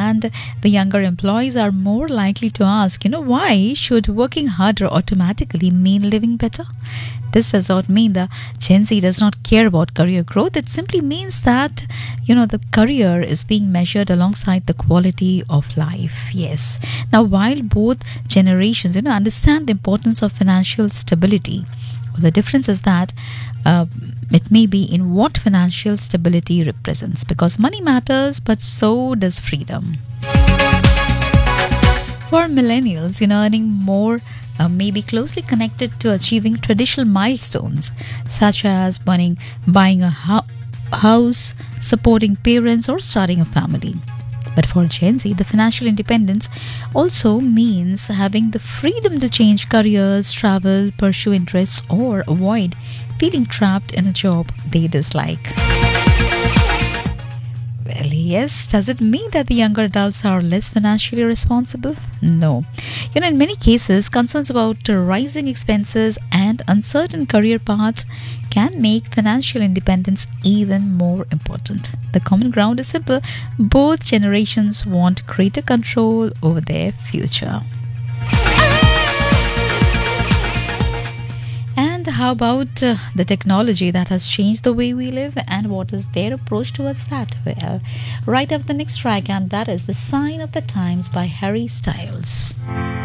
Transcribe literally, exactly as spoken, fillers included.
and the younger employees are more likely to ask, you know, why should working harder automatically mean living better? This does not mean the Gen Z does not care about career growth. It simply means that, you know, the career is being measured alongside the quality of life. Yes. Now, while both generations, you know, understand the importance of financial stability, well, the difference is that uh, it may be in what financial stability represents, because money matters, but so does freedom. For millennials, you know, earning more uh, may be closely connected to achieving traditional milestones, such as buying, buying a ho- house, supporting parents, or starting a family. But for Gen Z, the financial independence also means having the freedom to change careers, travel, pursue interests, or avoid feeling trapped in a job they dislike. Well, yes. Does it mean that the younger adults are less financially responsible? No. You know, in many cases, concerns about uh, rising expenses and uncertain career paths can make financial independence even more important. The common ground is simple. Both generations want greater control over their future. And how about uh, the technology that has changed the way we live, and what is their approach towards that? Well, right after the next track, and that is The Sign of the Times by Harry Styles.